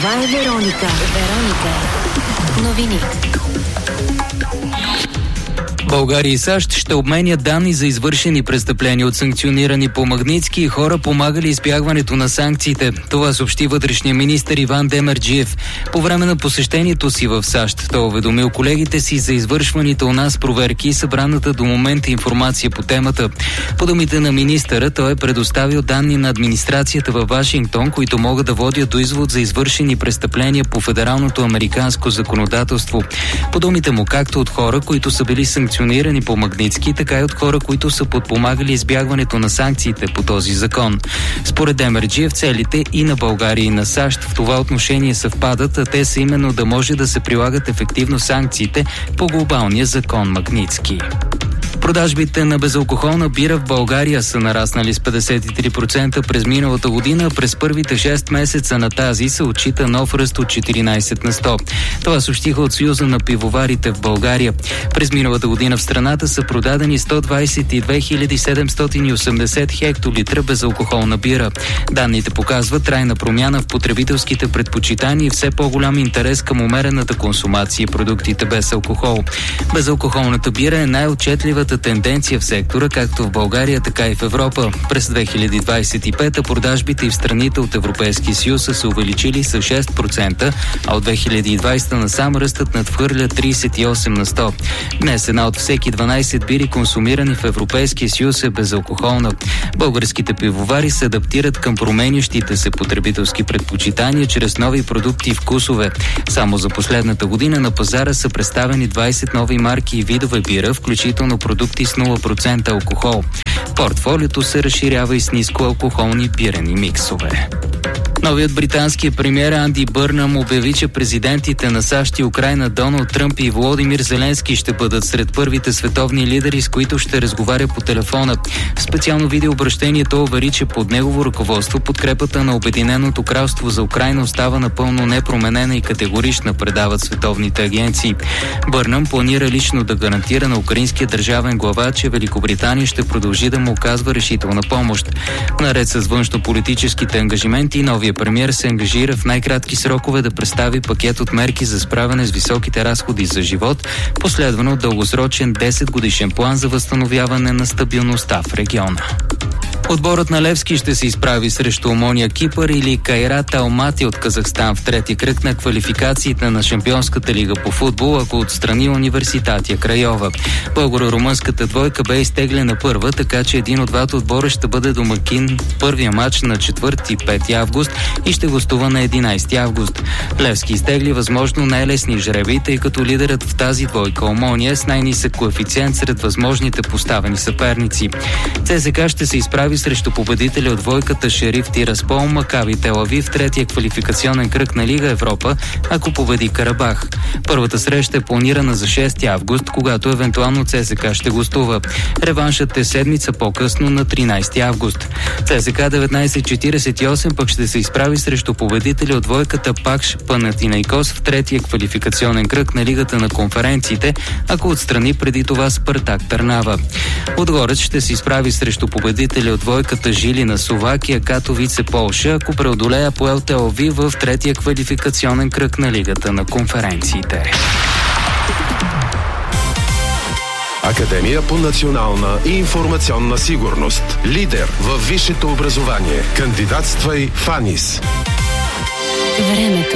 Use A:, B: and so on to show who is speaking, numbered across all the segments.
A: Това е Вероника. Новини.
B: България и САЩ ще обменят данни за извършени престъпления от санкционирани по Магнитски и хора, помагали избягването на санкциите. Това съобщи вътрешния министър Иван Демерджиев. По време на посещението си в САЩ той уведомил колегите си за извършваните у нас проверки и събраната до момента информация по темата. По думите на министъра, той е предоставил данни на администрацията във Вашингтон, които могат да водят до извод за извършени престъпления по федералното американско законодателство. По думите му, както от хора, които са били санкционирани по Магнитски, така и от хора, които са подпомагали избягването на санкциите по този закон. Според Демерджиев, целите и на България и на САЩ в това отношение съвпадат, а те са именно да може да се прилагат ефективно санкциите по глобалния закон Магнитски. Продажбите на безалкохолна бира в България са нараснали с 53% през миналата година, а през първите 6 месеца на тази се отчита нов ръст от 14 на 100. Това съобщиха от Съюза на пивоварите в България. През миналата година в страната са продадени 122 780 хектолитра безалкохолна бира. Данните показват трайна промяна в потребителските предпочитания и все по-голям интерес към умерената консумация и продуктите без алкохол. Безалкохолната бира е най-отчетливата тенденция в сектора, както в България, така и в Европа. През 2025 продажбите и в страните от Европейския съюз са се увеличили с 6%, а от 2020 насам ръстът надхвърля 38 на 100. Днес една от всеки 12 бири, консумирани в Европейския съюз, е безалкохолна. Българските пивовари се адаптират към променящите се потребителски предпочитания чрез нови продукти и вкусове. Само за последната година на пазара са представени 20 нови марки и видове бира, включително продукти с 0% алкохол. Портфолиото се разширява и с нискоалкохолни бирени миксове. Новият британски премиер Анди Бърнам обяви, че президентите на САЩ и Украйна Доналд Тръмп и Володимир Зеленски ще бъдат сред първите световни лидери, с които ще разговаря по телефона. В специално видеообращение той увери, че под негово ръководство подкрепата на Обединеното кралство за Украйна остава напълно непроменена и категорична, предават световните агенции. Бърнам планира лично да гарантира на украинския държавен глава, че Великобритания ще продължи да му оказва решителна помощ. Наред с външнополитическите ангажименти, новия премиер се ангажира в най-кратки срокове да представи пакет от мерки за справяне с високите разходи за живот, последвано от дългосрочен 10-годишен план за възстановяване на стабилността в региона. Отборът на Левски ще се изправи срещу Омония Кипър или Кайрат Алмати от Казахстан в трети кръг на квалификациите на Шампионската лига по футбол, ако отстрани Университатия Крайова. Българо-румънската двойка бе изтеглена първа, така че един от двата отбора ще бъде домакин първия матч на 4-5 август и ще гостува на 11 август. Левски изтегли възможно най-лесни жребий, тъй като лидерът в тази двойка Омония с най-нисък коефициент сред възможните поставени съперници. ЦСКА ще се изправи срещу победителя от двойката Шериф Тираспол Макаби Тел Авив в третия квалификационен кръг на Лига Европа, ако победи Карабах. Първата среща е планирана за 6 август, когато евентуално ЦСКА ще гостува. Реваншът е седмица по-късно на 13 август. ЦСКА 1948 пък ще се изправи срещу победителя от двойката Пакш Панатинайкос в третия квалификационен кръг на Лигата на конференциите, ако отстрани преди това Спартак Търнава. Отгорец ще се изправи срещу победителя от двойката Жилина Словакия, Катовице Полша, ако преодолее Апоел Тел Авив в третия квалификационен кръг на Лигата на конференциите.
C: Академия по национална и информационна сигурност. Лидер във висшето образование. Кандидатствай в АНИС.
A: Времето.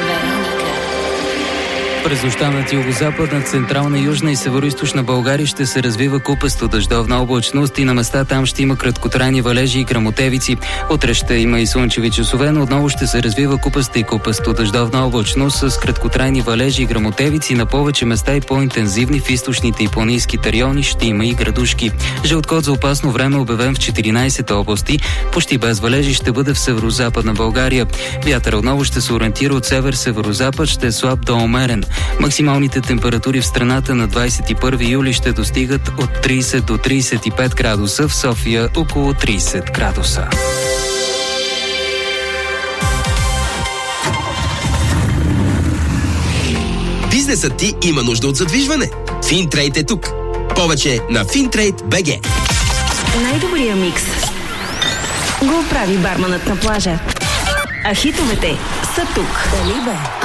B: През нощта над югозападна, централна, южна и североизточна България ще се развива купесто дъждовна облачност и на места там ще има краткотрайни валежи и гръмотевици. Утре ще има и слънчеви часове, но отново ще се развива купеста и купесто дъждовна облачност с краткотрайни валежи и гръмотевици. На повече места и по-интензивни в източните и планинските райони ще има и градушки. Жълт код за опасно време обявен в 14 области. Почти без валежи ще бъде в северозападна България. Вятър отново ще се ориентира от север-северозапад, ще е слаб до умерен. Максималните температури в страната на 21 юли ще достигат от 30 до 35 градуса, в София около 30 градуса.
D: Бизнесът ти има нужда от задвижване. Финтрейд е тук. Повече на Fintrade.bg.
A: Най-добрия микс го прави барманът на плажа.
E: А хитовете са тук.